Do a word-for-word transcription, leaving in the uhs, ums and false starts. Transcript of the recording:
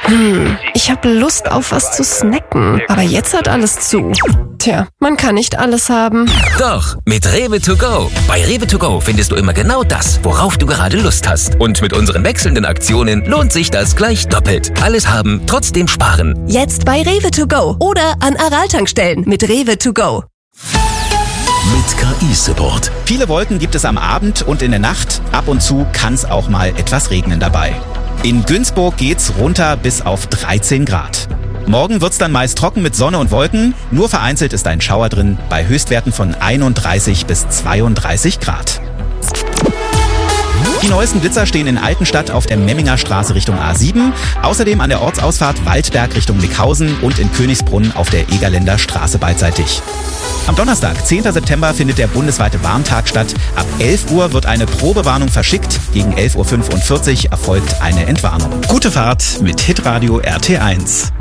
Hm, ich habe Lust auf was zu snacken, aber jetzt hat alles zu. Tja, man kann nicht alles haben. Doch, mit Rewe to go. Bei Rewe to go findest du immer genau das, worauf du gerade Lust hast. Und mit unseren wechselnden Aktionen lohnt sich das gleich doppelt. Alles haben, trotzdem sparen. Jetzt bei Rewe to go oder an Aral-Tankstellen mit Rewe to go. Mit K I-Support. Viele Wolken gibt es am Abend und in der Nacht. Ab und zu kann es auch mal etwas regnen dabei. In Günzburg geht's runter bis auf dreizehn Grad. Morgen wird's dann meist trocken mit Sonne und Wolken. Nur vereinzelt ist ein Schauer drin bei Höchstwerten von einunddreißig bis zweiunddreißig Grad. Die neuesten Blitzer stehen in Altenstadt auf der Memminger Straße Richtung A sieben, außerdem an der Ortsausfahrt Waldberg Richtung Lickhausen und in Königsbrunn auf der Egerländer Straße beidseitig. Am Donnerstag, zehnten September, findet der bundesweite Warntag statt. Ab elf Uhr wird eine Probewarnung verschickt. Gegen elf Uhr fünfundvierzig erfolgt eine Entwarnung. Gute Fahrt mit Hitradio R T eins.